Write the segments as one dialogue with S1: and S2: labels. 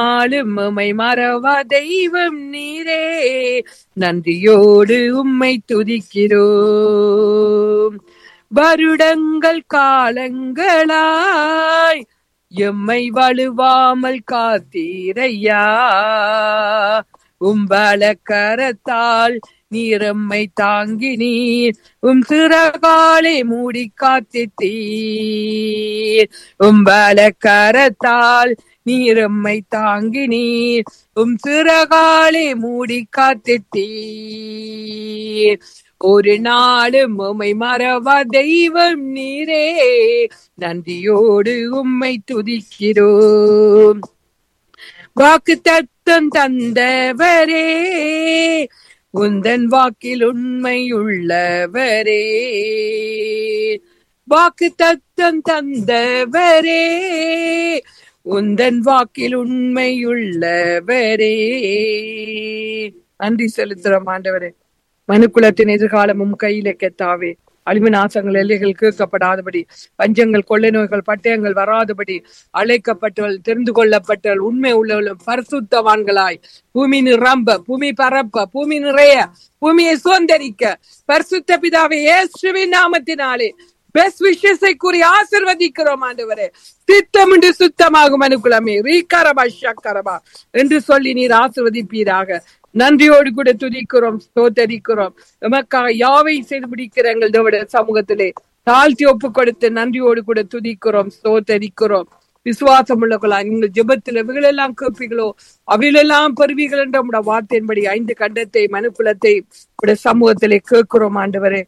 S1: நாளும் உம்மை மறவா தெய்வம் நீரே, நன்றியோடு உம்மை துதிக்கிறோம். வருடங்கள் காலங்களாய் எம்மை வலுவாமல் காத்தீரையா, உம்பல கரத்தால் நீர் எம்மை தாங்கினீர், உம் சிறகாலை மூடி காத்திட்டீர். உம்பல கரத்தால் நீர் எம்மை தாங்கினீர், உம் சிறகாலை மூடி காத்திட்டீர். ஒரு நாளும் உம்மை மறவா தெய்வம் நீரே, நன்றியோடு உம்மை துதிக்கிறோம். வாக்கு தத்தம் தந்தவரே, உந்தன் வாக்கில் உண்மை உள்ளவரே. வாக்கு தத்தம் தந்தவரே, உந்தன் வாக்கில் உண்மை உள்ளவரே. நன்றி செலுத்துறோம் ஆண்டவரே. மனுக்குலத்தின் எதிர்காலமும் கையில கெத்தாவே, அழிவு நாசங்கள் எல்லைகள் கேட்கப்படாதபடி, பஞ்சங்கள் கொள்ளை நோய்கள் பட்டயங்கள் வராதபடி, அழைக்கப்பட்டவள் தெரிந்து கொள்ளப்பட்டவள் உண்மை உள்ளவளும் பரிசுத்தவான்களாய் பூமி நிரம்ப, பூமி பரப்ப, பூமி நிறைய, பூமியை சுதந்தரிக்க பரிசுத்த பிதாவே இயேசுவின் நாமத்தினாலே பெஸ்ட் விஷஸை கூறி ஆசீர்வதிக்கிறோம் ஆண்டவரே. சித்தம் என்று சுத்தமாகும் மனுக்குலமே ரீகரபா ஷக்கரபா என்று சொல்லி நீர் ஆசீர்வதிப்பீராக. நன்றியோடு கூட துதிக்கிறோம், ஸ்தோத்தரிக்கிறோம். எமக்காக யாவை செய்து முடிக்கிற எங்கள் தேவனுடைய சமூகத்திலே தாழ்த்தி ஒப்பு கொடுத்து நன்றியோடு கூட துதிக்கிறோம், ஸ்தோத்தரிக்கிறோம். விசுவாசம் உள்ளவர்களா நீங்கள் ஜெபத்தில் எவைகளெல்லாம் கேட்பீங்களோ அவைகளெல்லாம் பெறுவீர்கள் என்ற உடைய வார்த்தையின்படி 5 கண்டத்தை மனுக்குலத்தை உடைய சமூகத்திலே கேட்கிறோம் ஆண்டவரே.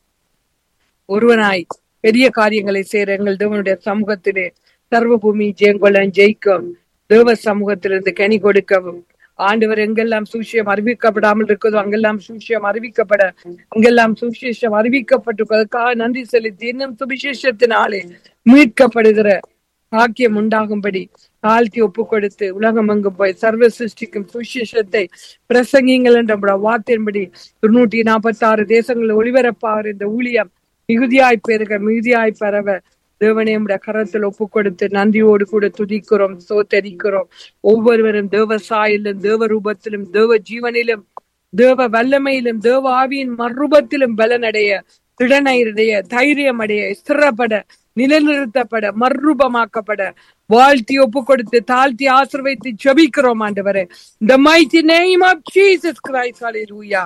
S1: ஒருவனாய் பெரிய காரியங்களை செய்யற எங்கள் தேவனுடைய சமூகத்திலே சர்வ பூமி ஜெயங்கொள்ள ஜெயிக்கும். தேவ சமூகத்திலிருந்து கனி கொடுக்கவும் ஆண்டவர் எங்கெல்லாம் சுவிசேஷம் அறிவிக்கப்படாமல் இருக்கிறதோ அங்கெல்லாம் சுவிசேஷம் அறிவிக்கப்பட, அங்கெல்லாம் சுவிசேஷம் அறிவிக்கப்பட்டிருப்பதற்காக நன்றி செலுத்தி இன்னும் சுவிசேஷத்தினாலே மீட்கப்படுகிற பாக்கியம் உண்டாகும்படி தாழ்த்தி ஒப்பு கொடுத்து உலகம் எங்கும் போய் சர்வ சிருஷ்டிக்கும் சுவிசேஷத்தை பிரசங்கிங்கள் என்ற வார்த்தையின்படி 346 தேசங்களில் ஒளிபரப்பாகிற இந்த ஊழியம் மிகுதியாய் பெருக, மிகுதியாய் பரவ தேவனே உடைய கரத்தில் ஒப்பு கொடுத்து நன்றியோடு கூட துதிக்கிறோம், சோத்தரிக்கிறோம். ஒவ்வொருவரும் தேவ சாயிலும், தேவ ரூபத்திலும், தேவ ஜீவனிலும், தேவ வல்லமையிலும், தேவ ஆவியின் மறுரூபத்திலும் பலனடைய, திடனைடைய, தைரியம் அடைய, ஸ்திரப்பட, நிலைநிறுத்தப்பட, மறுரூபமாக்கப்பட வாழ்த்தி ஒப்பு கொடுத்து தாழ்த்தி ஆசீர்வதித்து ஜெபிக்கிறோம் ஆண்டவரே. The mighty name of Jesus Christ. Hallelujah.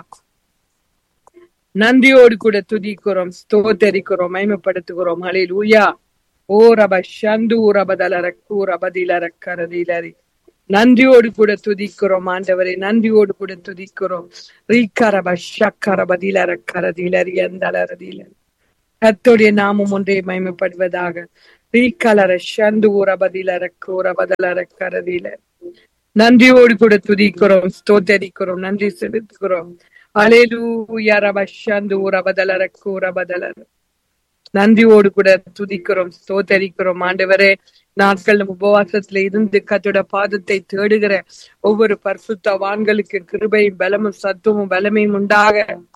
S1: நன்றியோடு கூட துதிக்கிறோம், ஸ்தோத்தரிக்கிறோம், மகிமைப்படுத்துகிறோம். ஹல்லேலூயா. ஓ ரப ஷந்து ரபதலரக்கு ரபதிலரக்கரதிலரி. நன்றியோடு கூட துதிக்கிறோம் ஆண்டவரே, நன்றியோடு கூட துதிக்கிறோம். ரீக்கரப ஷக்கரபதிலரக்கரதிலரி எந்தலரதிலரி. கர்த்தருடைய நாமம் ஒன்றே மகிமைப்படுவதாக. ரீக்கலர ஷந்து ரபதிலரக்கு ரபதலரக்கரதிலரி. நன்றியோடு கூட துதிக்கிறோம், ஸ்தோத்தரிக்கிறோம், நன்றி செலுத்துகிறோம். ஹல்லேலூயா. ரப ஷந்து ரபதலரக்கு ரபதலர. நன்றியோடு கூட துதிக்கிறோம், ஸ்தோத்தரிக்கிறோம் ஆண்டவரே. நாட்கள் உபவாசத்துல இருந்து கர்த்தருடைய பாதத்தை தேடுகிற ஒவ்வொரு பரிசுத்தவான்களுக்கு கிருபையும் பலமும் சத்துவமும் வல்லமையும் உண்டாக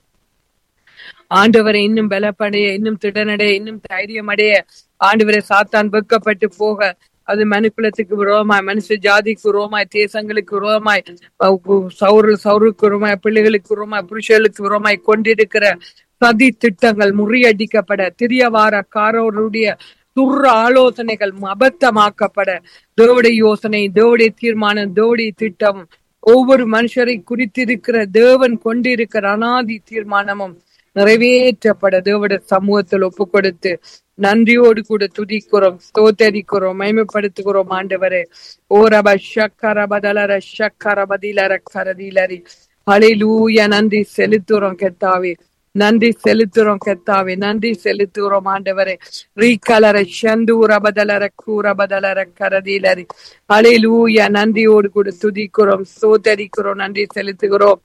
S1: ஆண்டவரை இன்னும் பலப்படைய, இன்னும் திடனடைய, இன்னும் தைரியம் அடைய ஆண்டவரை சாத்தான் வெட்கப்பட்டு போக, அது மனுக்குலத்துக்கு விரோதமாய், மனுஷ ஜாதிக்கு விரோதமாய், தேசங்களுக்கு விரோதமாய், சௌருக்கு விரோதமாய், பிள்ளைகளுக்கு விரோதமாய், புருஷர்களுக்கு விரோதமாய் கொண்டிருக்கிற சதி திட்டங்கள் முறியடிக்கப்பட, திரியவாரக்காரருடைய துர்ற ஆலோசனைகள் அபத்தமாக்கப்பட, தேவடைய யோசனை, தேவடைய தீர்மானம், தேவடைய திட்டம், ஒவ்வொரு மனுஷரை குறித்திருக்கிற தேவன் கொண்டிருக்கிற அனாதி தீர்மானமும் நிறைவேற்றப்பட தேவடைய சமூகத்தில் ஒப்பு கொடுத்து நன்றியோடு கூட துதிக்கிறோம், ஸ்தோத்தரிக்கிறோம், மகிமைப்படுத்துகிறோம் ஆண்டவரே. ஓ ரப ஷக்கரபதலர ஷக்கரபதிலர கரதிலரி. ஹல்லேலூயா. நன்றி செலுத்துறோம் கர்த்தாவே, நன்றி செலுத்துறோம் கர்த்தாவே, நன்றி செலுத்துகிறோம் ஆண்டவரே. ரீகலர ஷந்து ரபதலர கூரபதலர கரதிலரி. ஹல்லேலூயா. நன்றியோடு கூட துதிக்கிறோம், ஸ்தோத்தரிக்கிறோம், நன்றி செலுத்துகிறோம்.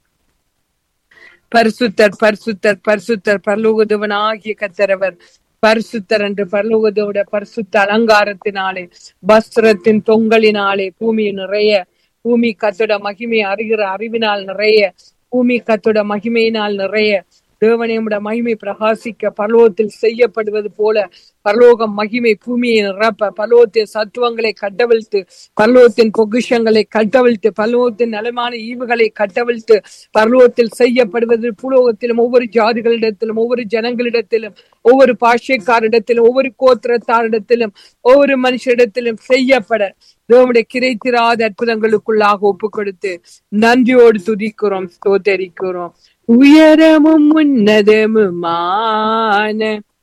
S1: பரிசுத்தர் பரிசுத்தர் பரிசுத்தர் பரலோகதேவனாகிய கர்த்தரவர் பரிசுத்தர் என்று பரலோகதேவனுடைய பரிசுத்த அலங்காரத்தினாலே, வஸ்திரத்தின் தொங்கலினாலே பூமி நிறைய, பூமி கர்த்தருடைய மகிமையை அறிகிற அறிவினால் நிறைய, பூமி கர்த்தருடைய மகிமையினால் நிறைய, தேவனே உம்முடைய மகிமை பிரகாசிக்க பரலோகத்தில் செய்யப்படுவது போல பரலோக மகிமை பூமியை நிரப்ப பரலோகத்தின் சத்துவங்களை கட்டவிழ்த்து பரலோகத்தின் பொக்கிஷங்களை கட்டவிழ்த்து பரலோகத்தின் நலமான ஈவுகளை கட்டவிழ்த்து பரலோகத்தில் செய்யப்படுவது பூலோகத்திலும் ஒவ்வொரு ஜாதிகளிடத்திலும் ஒவ்வொரு ஜனங்களிடத்திலும் ஒவ்வொரு பாஷைக்காரிடத்திலும் ஒவ்வொரு கோத்திரத்தாரிடத்திலும் ஒவ்வொரு மனுஷரிடத்திலும் செய்யப்பட தேவனுடைய கிடைத்திராத அற்புதங்களுக்குள்ளாக ஒப்பு கொடுத்து நன்றியோடு துதிக்கிறோம், ஸ்தோத்தரிக்கிறோம். உயரமும் உன்னதமுமான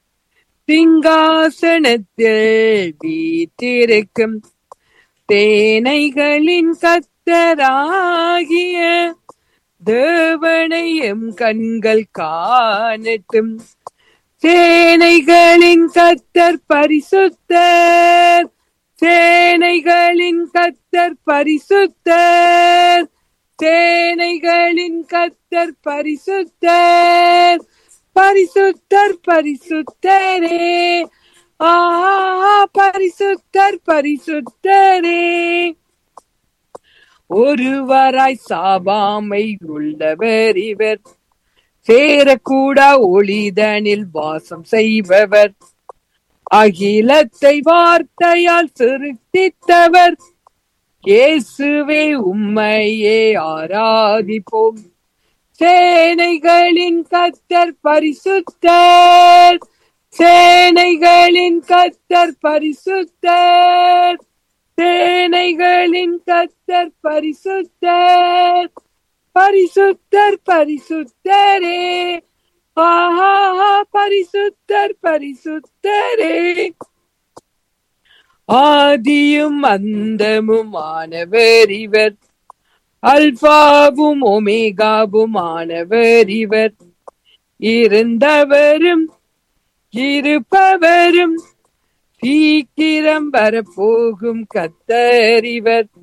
S1: சிங்காசனத்தில் வீற்றிருக்கும் சேனைகளின் கர்த்தராகிய தேவனையும் கண்கள் காணட்டும். சேனைகளின் கர்த்தர் பரிசுத்தர், சேனைகளின் கர்த்தர் பரிசுத்தர், சேனைகளின் கர்த்தர் பரிசுத்தர், பரிசுத்தர் பரிசுத்தரே, பரிசுத்தர் பரிசுத்தரே. ஒருவராய் சாவாமை உள்ளவர் இவர், சேரக்கூடா ஒளிதனில் வாசம் செய்பவர், அகிலத்தை வார்த்தையால் சிருஷ்டித்தவர். இயேசுவே உம்மையே ஆராதிப்போம். சேனைகளின் கர்த்தர் பரிசுத்தர், சேனைகளின் கர்த்தர் பரிசுத்தர், சேனைகளின் கர்த்தர் பரிசுத்தர், பரிசுத்தர் பரிசுத்தரே, பரிசுத்தர் பரிசுத்தரே. ஆதியும் அந்தமுமானவர் இவர், அல்பாவும் ஒமேகாவுமானவர் இவர், இருந்தவரும் இருப்பவரும் சீக்கிரம் வரப்போகும் கர்த்தர் இவர்.